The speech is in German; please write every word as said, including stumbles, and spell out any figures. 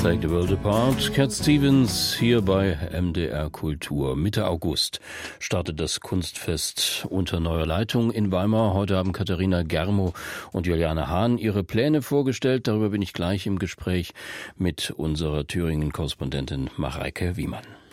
Take the World Apart. Cat Stevens hier bei M D R Kultur. Mitte August startet das Kunstfest unter neuer Leitung in Weimar. Heute haben Katharina Germo und Juliane Hahn ihre Pläne vorgestellt. Darüber bin ich gleich im Gespräch mit unserer Thüringen-Korrespondentin Mareike Wiemann.